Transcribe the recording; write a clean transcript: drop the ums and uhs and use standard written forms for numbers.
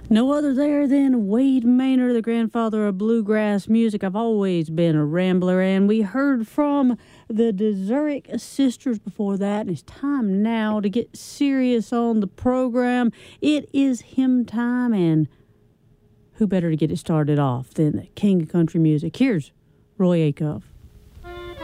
No other there than Wade Maynard, the grandfather of bluegrass music. I've always been a rambler, and we heard from the Zurich Sisters before that. And it's time now to get serious on the program. It is hymn time, and who better to get it started off than the king of country music? Here's Roy Acuff.